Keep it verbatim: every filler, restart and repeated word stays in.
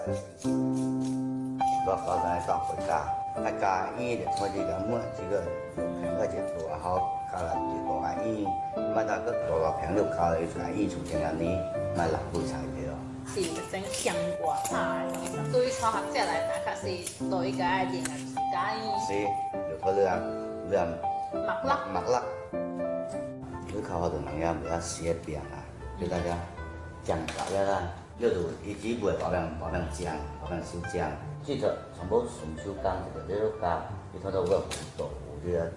我高中到回家，啊加烟的，我就讲每几个平个一大好，加了一大个烟，买到个大个平六加了一个烟，从前安尼买六杯菜的哦。 是整香瓜菜，对于初学者来讲，确实对伊个爱练个自家烟。 是，就可能两墨粒。 墨粒，你靠好多人也袂晓写饼啊，叫大家酱搞了啦。叫做伊只卖包面包面酱，包面小酱，即个全部顺手工，一个在落加，伊拖到个辅导，有啲